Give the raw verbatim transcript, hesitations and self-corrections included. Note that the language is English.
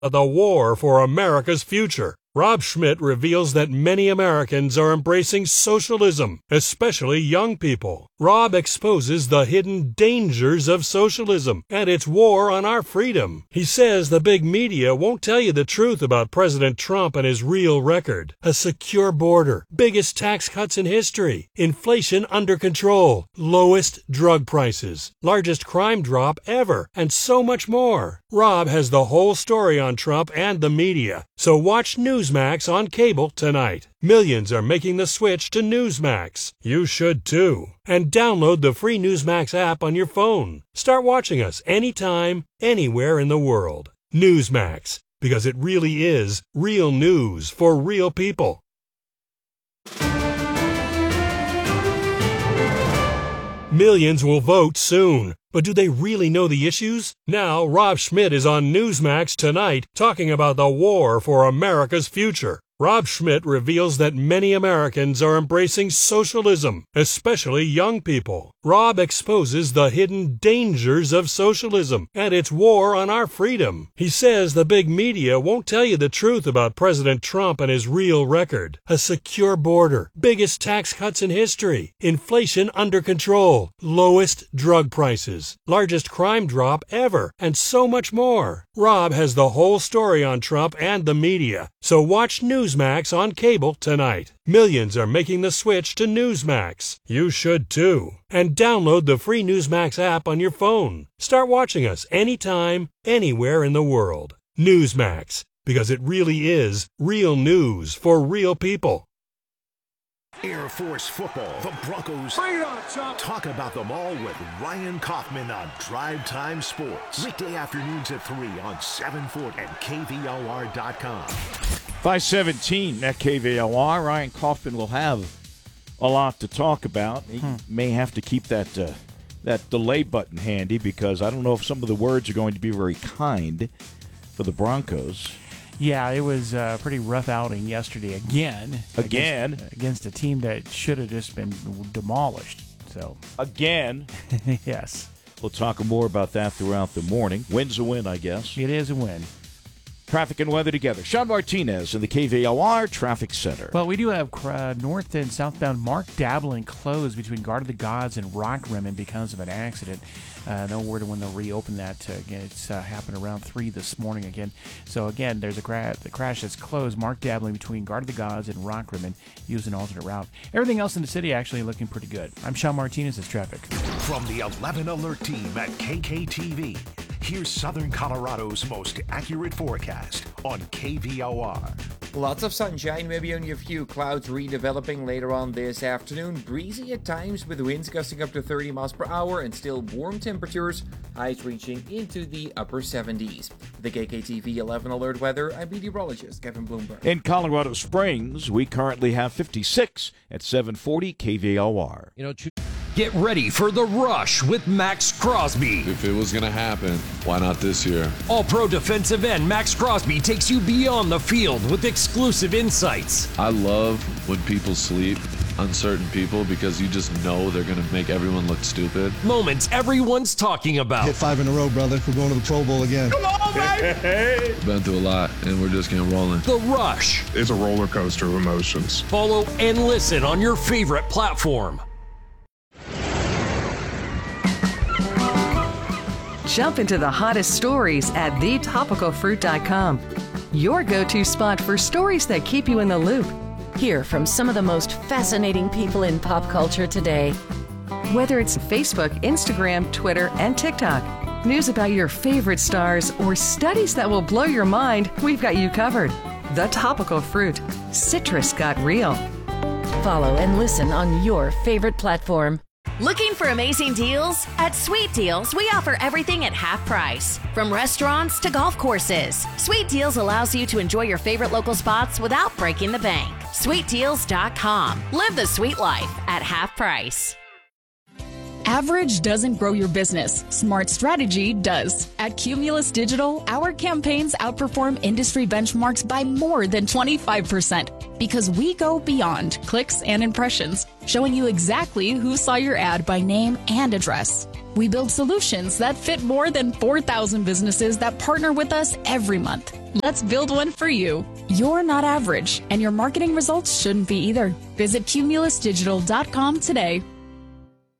The war for America's future. Rob Schmidt reveals that many Americans are embracing socialism, especially young people. Rob exposes the hidden dangers of socialism and its war on our freedom. He says the big media won't tell you the truth about President Trump and his real record. A secure border, biggest tax cuts in history, inflation under control, lowest drug prices, largest crime drop ever, and so much more. Rob has the whole story on Trump and the media, so watch Newsmax on cable tonight. Millions are making the switch to Newsmax. You should too. And download the free Newsmax app on your phone. Start watching us anytime, anywhere in the world. Newsmax, because it really is real news for real people. Millions will vote soon. But do they really know the issues? Now, Rob Schmidt is on Newsmax tonight talking about the war for America's future. Rob Schmidt reveals that many Americans are embracing socialism, especially young people. Rob exposes the hidden dangers of socialism and its war on our freedom. He says the big media won't tell you the truth about President Trump and his real record. A secure border, biggest tax cuts in history, inflation under control, lowest drug prices, largest crime drop ever, and so much more. Rob has the whole story on Trump and the media, so watch Newsmax on cable tonight. Millions are making the switch to Newsmax. You should too. And download the free Newsmax app on your phone. Start watching us anytime, anywhere in the world. Newsmax, because it really is real news for real people. Air Force football, the Broncos. Talk about them all with Ryan Kaufman on Drive Time Sports. Weekday afternoons at three on seven forty and K V O R dot com. five seventeen at K V O R. Ryan Kaufman will have a lot to talk about. He hmm. may have to keep that uh, that delay button handy because I don't know if some of the words are going to be very kind for the Broncos. Yeah, it was a pretty rough outing yesterday again. Again? Against, against a team that should have just been demolished. So Again? Yes. We'll talk more about that throughout the morning. Win's a win, I guess. It is a win. Traffic and weather together. Sean Martinez in the K V O R Traffic Center. Well, we do have uh, north and southbound Mark Dablin closed between Guard of the Gods and Rockrimmon because of an accident. Uh, no word on when they'll reopen that. Uh, again, it's uh, happened around three this morning again. So again, there's a cra- the crash that's closed. Mark Dablin between Guard of the Gods and Rockrimmon. Use an alternate route. Everything else in the city actually looking pretty good. I'm Sean Martinez. It's traffic. From the eleven Alert team at K K T V, here's Southern Colorado's most accurate forecast on K V O R. Lots of sunshine, maybe only a few clouds redeveloping later on this afternoon. Breezy at times with winds gusting up to thirty miles per hour and still warm temperatures, highs reaching into the upper seventies. The K K T V eleven Alert weather, I'm meteorologist Kevin Bloomberg. In Colorado Springs, we currently have fifty-six at seven forty K V O R. You know, get ready for The Rush with Max Crosby. If it was going to happen, why not this year? All-pro defensive end Max Crosby takes you beyond the field with exclusive insights. I love when people sleep on certain people because you just know they're going to make everyone look stupid. Moments everyone's talking about. Hit five in a row, brother. We're going to the Pro Bowl again. Come on, baby! Been through a lot, and we're just getting rolling. The Rush. It's a roller coaster of emotions. Follow and listen on your favorite platform. Jump into the hottest stories at the topical fruit dot com. Your go-to spot for stories that keep you in the loop. Hear from some of the most fascinating people in pop culture today. Whether it's Facebook, Instagram, Twitter, and TikTok, news about your favorite stars, or studies that will blow your mind, we've got you covered. The Topical Fruit. Citrus got real. Follow and listen on your favorite platform. Looking for amazing deals? At Sweet Deals, we offer everything at half price. From restaurants to golf courses, Sweet Deals allows you to enjoy your favorite local spots without breaking the bank. sweet deals dot com. Live the sweet life at half price. Average doesn't grow your business. Smart strategy does. At Cumulus Digital, our campaigns outperform industry benchmarks by more than twenty-five percent because we go beyond clicks and impressions, showing you exactly who saw your ad by name and address. We build solutions that fit more than four thousand businesses that partner with us every month. Let's build one for you. You're not average, and your marketing results shouldn't be either. Visit cumulus digital dot com today.